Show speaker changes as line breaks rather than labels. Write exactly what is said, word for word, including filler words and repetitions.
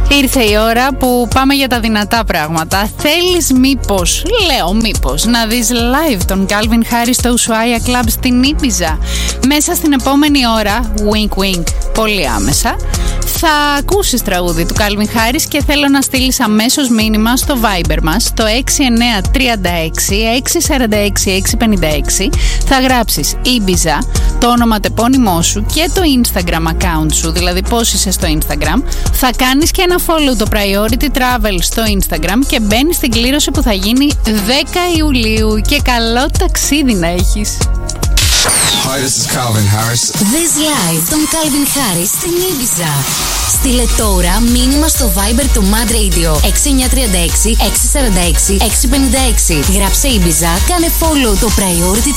Ήρθε η ώρα που πάμε για τα δυνατά πράγματα. Θέλεις μήπως, λέω μήπως, να δεις live τον Calvin Harris στο Ushuaia Club στην Ήπιζα? Μέσα στην επόμενη ώρα, wink wink, πολύ άμεσα, θα ακούσεις τραγούδι του Calvin Harris και θέλω να στείλεις αμέσως μήνυμα στο Viber μας, το έξι εννιά τρία έξι έξι τέσσερα έξι έξι πέντε έξι. Θα γράψεις Ήπιζα, το όνομα τεπώνυμό σου και το Instagram account σου, δηλαδή πώς είσαι στο Instagram. Θα κάνεις και ένα follow το Priority Travel στο Instagram και μπαίνεις στην κλήρωση που θα γίνει δέκα Ιουλίου. Και καλό ταξίδι να έχεις.
Hi, this is Calvin Harris.
Δες live τον Calvin Harris στην Ήπιζα. Στείλε τώρα μήνυμα στο Viber του Mad Radio έξι εννιά τρία έξι έξι τέσσερα έξι έξι πέντε έξι. Γράψε Ήπιζα, κάνε follow το Priority